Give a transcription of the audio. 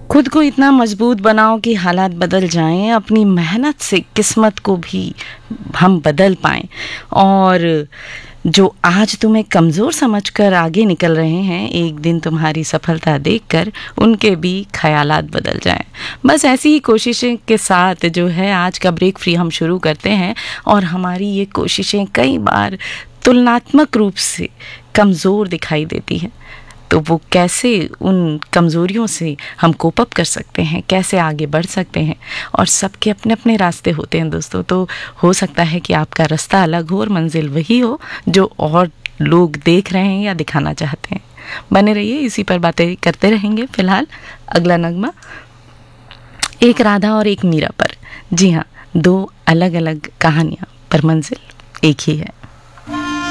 खुद को इतना मजबूत बनाओ कि हालात बदल जाएं, अपनी मेहनत से किस्मत को भी हम बदल पाएं, और जो आज तुम्हें कमज़ोर समझकर आगे निकल रहे हैं, एक दिन तुम्हारी सफलता देखकर उनके भी ख़यालात बदल जाएं। बस ऐसी ही कोशिशें के साथ जो है आज का ब्रेक फ्री हम शुरू करते हैं, और हमारी ये कोशिशें कई बार तुलनात्मक रूप से कमज़ोर दिखाई देती हैं। तो वो कैसे उन कमज़ोरियों से हम कोप अप कर सकते हैं, कैसे आगे बढ़ सकते हैं, और सबके अपने अपने रास्ते होते हैं दोस्तों। तो हो सकता है कि आपका रास्ता अलग हो और मंजिल वही हो जो और लोग देख रहे हैं या दिखाना चाहते हैं। बने रहिए, इसी पर बातें करते रहेंगे। फिलहाल अगला नगमा एक राधा और एक मीरा पर। जी हाँ, दो अलग अलग कहानियाँ पर मंजिल एक ही है।